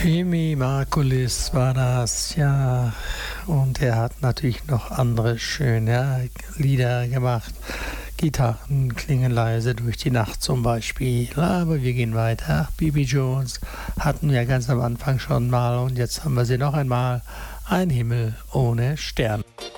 Emi Margulis war das, ja. Und er hat natürlich noch andere schöne Lieder gemacht. Gitarren klingen leise durch die Nacht zum Beispiel. Aber wir gehen weiter. Bibi Jones hatten wir ganz am Anfang schon mal und jetzt haben wir sie noch einmal. Ein Himmel ohne Sterne.